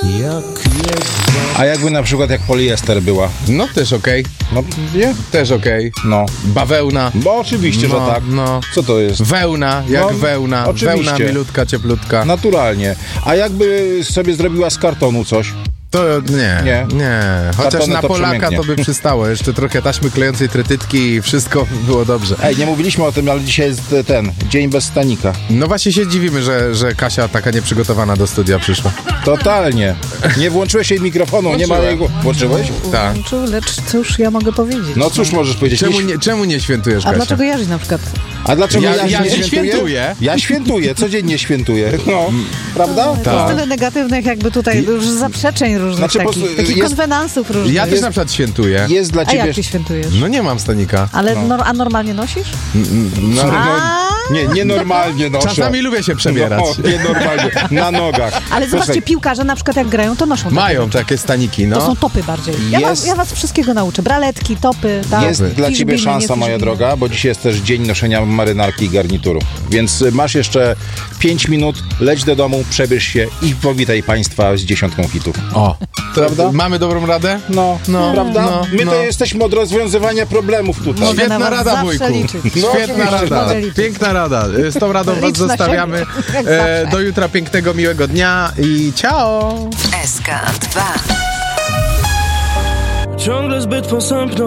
A jakby na przykład jak poliester była? No też okej. No, nie? Też okej. No. Bawełna. Bo oczywiście, że tak. No. Co to jest? Wełna, jak No, wełna. oczywiście. Wełna milutka, cieplutka. Naturalnie. A jakby sobie zrobiła z kartonu coś? To nie. Chociaż Kartony na to Polaka przemięknie. to by przystało. Jeszcze trochę taśmy klejącej trytytki i wszystko było dobrze. Ej, nie mówiliśmy o tym, ale dzisiaj jest ten dzień bez stanika. No właśnie się dziwimy, że Kasia taka nieprzygotowana do studia przyszła. Totalnie. Nie włączyłeś jej mikrofonu, nie ma Włączyłem. jego... Włączyłeś? Tak. Lecz cóż ja mogę powiedzieć? No cóż możesz powiedzieć? Czemu nie świętujesz, A Kasia? dlaczego Jarzyś na przykład? A dlaczego Ja ja nie nie świętuję. Ja świętuję, codziennie świętuję. No, prawda? To jest tyle negatywnych jakby tutaj już zaprzeczeń różnych Znaczy, po takich, prostu takich jest- konwenansów różnych. Ja też na przykład świętuję. Jest dla A ciebie... jak ty świętujesz? No nie mam stanika. Ale a normalnie nosisz? No, Nie, nienormalnie noszę. czasami lubię się przebierać. No, nienormalnie. Na nogach. Ale zobaczcie, Słuchaj, piłkarze na przykład jak grają, to noszą Mają takie staniki, To no. są topy bardziej. Jest- Ja was wszystkiego nauczę. Braletki, topy, tak. jest dla ciebie Fiszbiny, szansa, moja fiszbiny. droga, bo dzisiaj jest też dzień noszenia marynarki i garnituru. Więc masz jeszcze 5 minut, leć do domu, przebierz się i powitaj państwa z 10 hitów. O, Prawda? Mamy dobrą radę? No, prawda? no, My no. to jesteśmy od rozwiązywania problemów tutaj. Mogę na Świetna was rada, zawsze wujku. liczyć. No, Świetna oczywiście. rada. Mogę liczyć. Piękna rada. Z tą radą was Licz na zostawiamy. siebie, jak zawsze. Do jutra pięknego, miłego dnia i ciao! SK2. Ciągle zbyt posępną